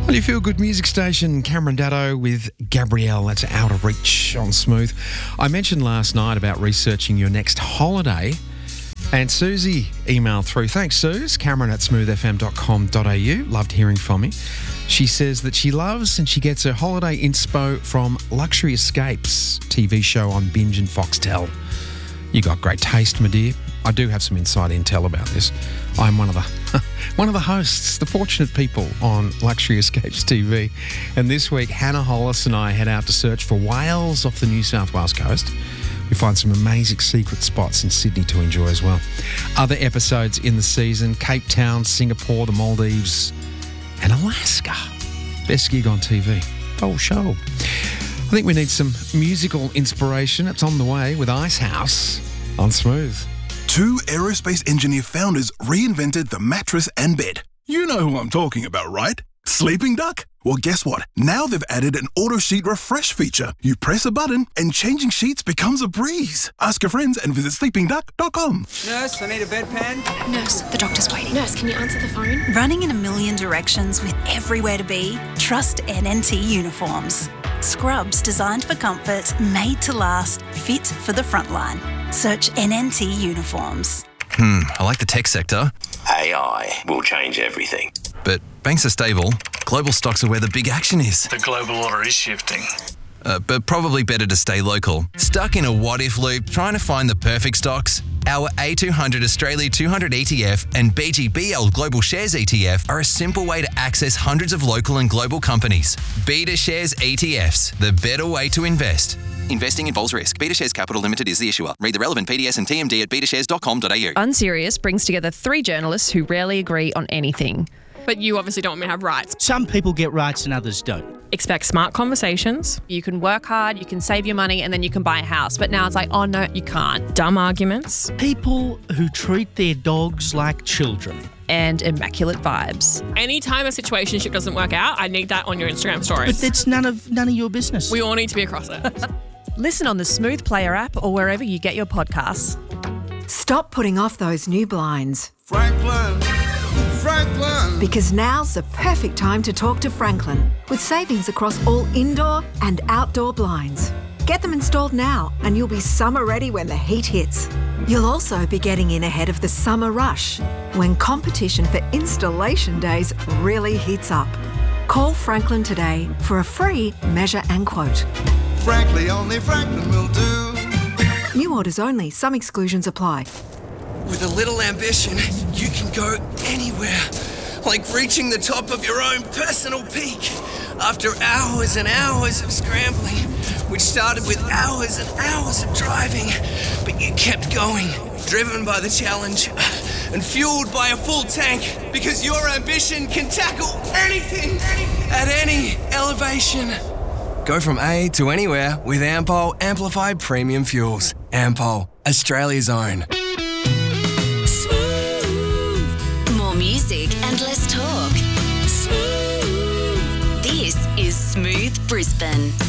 On your feel-good music station, Cameron Daddo with Gabrielle. That's Out of Reach on Smooth. I mentioned last night about researching your next holiday, and Susie emailed through. Thanks, Suze. Cameron at smoothfm.com.au. Loved hearing from you. She says that she loves and she gets her holiday inspo from Luxury Escapes TV show on Binge and Foxtel. You got great taste, my dear. I do have some inside intel about this. I'm one of the hosts, the fortunate people on Luxury Escapes TV. And this week, Hannah Hollis and I head out to search for whales off the New South Wales coast. We find some amazing secret spots in Sydney to enjoy as well. Other episodes in the season: Cape Town, Singapore, the Maldives, and Alaska. Best gig on TV. Whole show. I think we need some musical inspiration. It's on the way with Icehouse on Smooth. Two aerospace engineer founders reinvented the mattress and bed. You know who I'm talking about, right? Sleeping Duck? Well, guess what? Now they've added an auto sheet refresh feature. You press a button and changing sheets becomes a breeze. Ask your friends and visit sleepingduck.com. Nurse, I need a bedpan. Nurse, the doctor's waiting. Nurse, can you answer the phone? Running in a million directions with everywhere to be? Trust NNT Uniforms. Scrubs designed for comfort, made to last, fit for the front line. Search NNT Uniforms. I like the tech sector. AI will change everything. But banks are stable. Global stocks are where the big action is. The global order is shifting. But probably better to stay local. Stuck in a what-if loop trying to find the perfect stocks? Our A200 Australia 200 ETF and BGBL Global Shares ETF are a simple way to access hundreds of local and global companies. Beta Shares ETFs, the better way to invest. Investing involves risk. Beta Shares Capital Limited is the issuer. Read the relevant PDS and TMD at betashares.com.au. Unserious brings together three journalists who rarely agree on anything. But you obviously don't want me to have rights. Some people get rights and others don't. Expect smart conversations. You can work hard, you can save your money, and then you can buy a house. But now it's like, oh no, you can't. Dumb arguments. People who treat their dogs like children. And immaculate vibes. Anytime a situationship doesn't work out, I need that on your Instagram stories. But that's none of your business. We all need to be across it. Listen on the Smooth Player app or wherever you get your podcasts. Stop putting off those new blinds. Franklin. Because now's the perfect time to talk to Franklin, with savings across all indoor and outdoor blinds. Get them installed now and you'll be summer ready when the heat hits. You'll also be getting in ahead of the summer rush, when competition for installation days really heats up. Call Franklin today for a free measure and quote. Frankly, only Franklin will do. New orders only. Some exclusions apply. With a little ambition, you can go anywhere. Like reaching the top of your own personal peak. After hours and hours of scrambling, which started with hours and hours of driving, but you kept going, driven by the challenge and fueled by a full tank, because your ambition can tackle anything at any elevation. Go from A to anywhere with Ampol Amplified Premium Fuels. Ampol, Australia's own. Smooth. More music and less talk. Smooth. This is Smooth Brisbane.